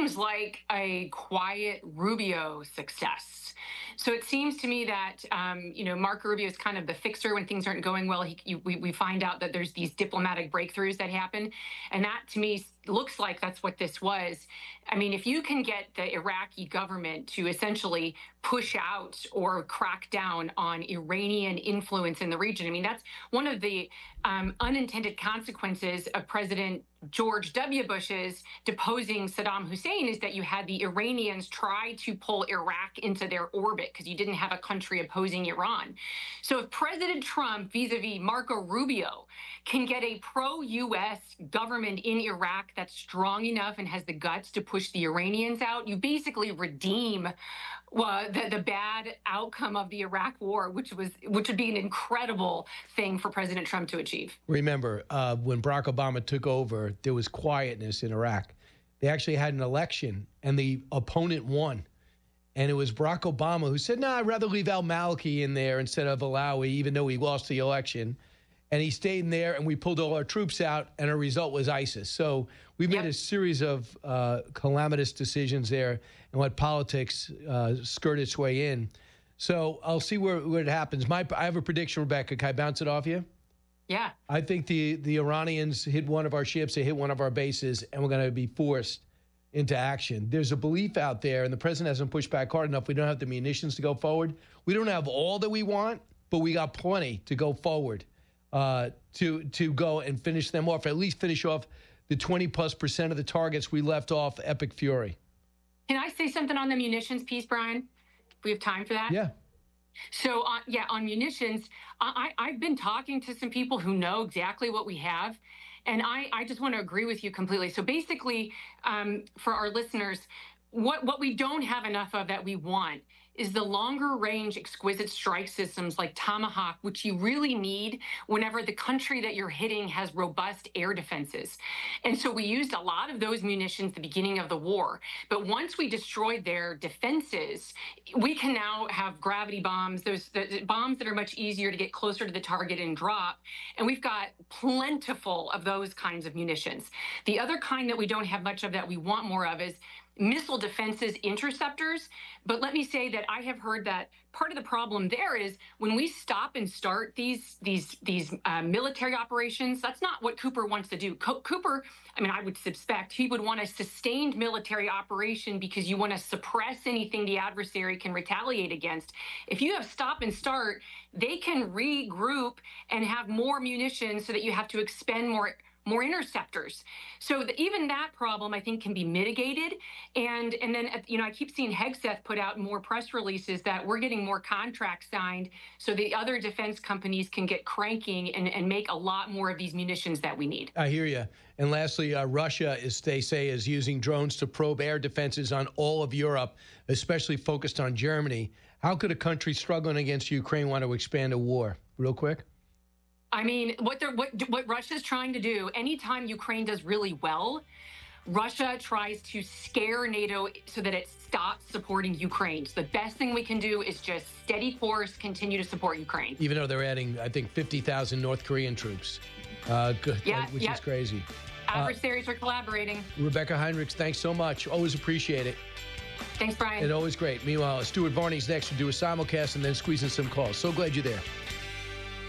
seems like a quiet Rubio success. So it seems to me that Marco Rubio is kind of the fixer when things aren't going well. We find out that there's these diplomatic breakthroughs that happen, and that to me looks like that's what this was. I mean, if you can get the Iraqi government to essentially push out or crack down on Iranian influence in the region, I mean, that's one of the unintended consequences of President George W. Bush's deposing Saddam Hussein is that you had the Iranians try to pull Iraq into their orbit because you didn't have a country opposing Iran. So if President Trump, vis-a-vis Marco Rubio, can get a pro-U.S. government in Iraq that's strong enough and has the guts to push the Iranians out, you basically redeem the bad outcome of the Iraq war, which would be an incredible thing for President Trump to achieve. Remember, when Barack Obama took over, there was quietness in Iraq. They actually had an election, and the opponent won. And it was Barack Obama who said, no, I'd rather leave al-Maliki in there instead of Alawi, even though he lost the election. And he stayed in there, and we pulled all our troops out, and our result was ISIS. So we've made a series of calamitous decisions there and let politics skirt its way in. So I'll see where it happens. I have a prediction, Rebecca. Can I bounce it off you? Yeah. I think the Iranians hit one of our ships, they hit one of our bases, and we're going to be forced into action. There's a belief out there, and the president hasn't pushed back hard enough. We don't have the munitions to go forward. We don't have all that we want, but we got plenty to go forward. To go and finish them off, or at least finish off the 20+% of the targets we left off Epic Fury. Can I say something on the munitions piece, Brian? If we have time for that? Yeah. So, on munitions, I've been talking to some people who know exactly what we have, and I just want to agree with you completely. So basically, for our listeners, what we don't have enough of that we want is the longer range exquisite strike systems like Tomahawk, which you really need whenever the country that you're hitting has robust air defenses. And so we used a lot of those munitions at the beginning of the war. But once we destroyed their defenses, we can now have gravity bombs, those bombs that are much easier to get closer to the target and drop. And we've got plentiful of those kinds of munitions. The other kind that we don't have much of that we want more of is missile defenses interceptors. But let me say that I have heard that part of the problem there is when we stop and start these military operations, that's not what Cooper wants to do. Cooper, I mean, I would suspect he would want a sustained military operation because you want to suppress anything the adversary can retaliate against. If you have stop and start, they can regroup and have more munitions so that you have to expend more interceptors. So even that problem, I think, can be mitigated. And then, I keep seeing Hegseth put out more press releases that we're getting more contracts signed so the other defense companies can get cranking and make a lot more of these munitions that we need. I hear you. And lastly, Russia, they say, is using drones to probe air defenses on all of Europe, especially focused on Germany. How could a country struggling against Ukraine want to expand a war? Real quick. I mean, what Russia's trying to do, anytime Ukraine does really well, Russia tries to scare NATO so that it stops supporting Ukraine. So the best thing we can do is just steady course, continue to support Ukraine. Even though they're adding, I think, 50,000 North Korean troops, which is crazy. Adversaries are collaborating. Rebecca Heinrichs, thanks so much. Always appreciate it. Thanks, Brian. It's always great. Meanwhile, Stuart Varney's next. We'll do a simulcast and then squeeze in some calls. So glad you're there.